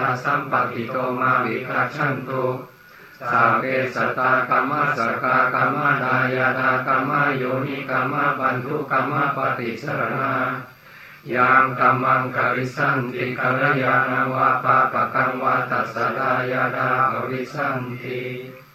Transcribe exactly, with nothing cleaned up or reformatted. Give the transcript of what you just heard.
สัมปติโตมาวิคัจฉันตุสาเกสตากรรมสกากรรมดายาตากรรมโยนิกรรมปันทุกรรมปฏิสรณายังกรรมังกริสันติกัลยาณวะปะปะกังวะตัสสะดายาดาอวิสันติ